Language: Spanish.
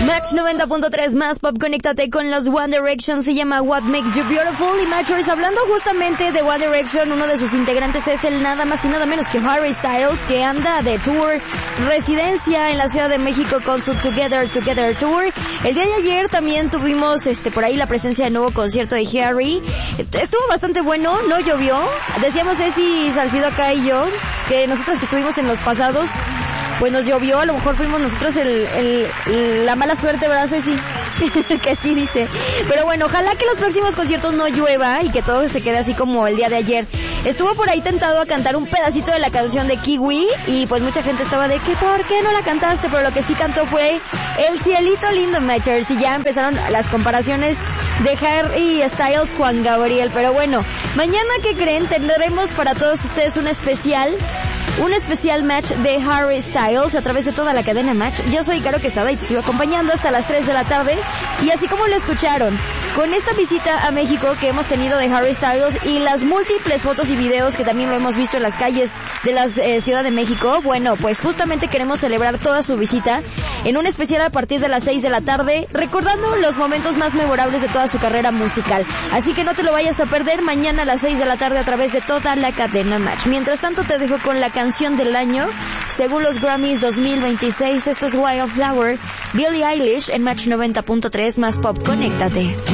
Match 90.3 más pop, conéctate con los One Direction, se llama What Makes You Beautiful. Y Matchers, hablando justamente de One Direction, uno de sus integrantes es el nada más y nada menos que Harry Styles, que anda de tour, residencia en la Ciudad de México con su Together Tour. El día de ayer también tuvimos por ahí la presencia del nuevo concierto de Harry. Estuvo bastante bueno, no llovió. Decíamos Ceci Salcido acá y yo, que nosotras que estuvimos en los pasados, pues nos llovió, a lo mejor fuimos nosotros la mala suerte, ¿verdad, Ceci? Que sí dice. Pero bueno, ojalá que los próximos conciertos no llueva y que todo se quede así como el día de ayer. Estuvo por ahí tentado a cantar un pedacito de la canción de Kiwi y pues mucha gente estaba de que ¿por qué no la cantaste? Pero lo que sí cantó fue El Cielito Lindo, Matchers, y ya empezaron las comparaciones de Harry Styles, Juan Gabriel. Pero bueno, mañana, ¿qué creen? Tendremos para todos ustedes un especial match de Harry Styles a través de toda la cadena Match. Yo soy Caro Quesada y te sigo acompañando hasta las 3 de la tarde. Y así como lo escucharon, con esta visita a México que hemos tenido de Harry Styles y las múltiples fotos y videos que también lo hemos visto en las calles de la Ciudad de México, bueno, pues justamente queremos celebrar toda su visita en un especial a partir de las 6 de la tarde, recordando los momentos más memorables de toda su carrera musical. Así que no te lo vayas a perder mañana a las 6 de la tarde a través de toda la cadena Match. Mientras tanto, te dejo con la canción del año según los Grammys 2026. Esto es Wildflower, Billie Eilish en Match 90.3 más pop, conéctate.